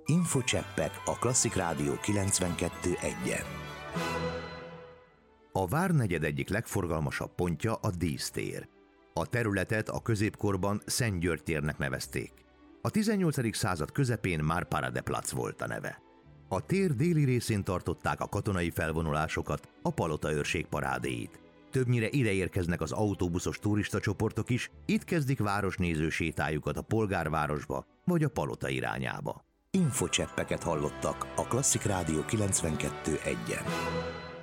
Infocseppek a Klasszik Rádió 92.1-en. A várnegyed egyik legforgalmasabb pontja a Dísztér. A területet a középkorban Szent György térnek nevezték. A 18. század közepén már Paradeplatz volt a neve. A tér déli részén tartották a katonai felvonulásokat, a palotaőrség parádéit. Többnyire ide érkeznek az autóbuszos turistacsoportok is, itt kezdik városnéző sétájukat a polgárvárosba vagy a palota irányába. Infocseppeket hallottak a Klasszik Rádió 92.1-en.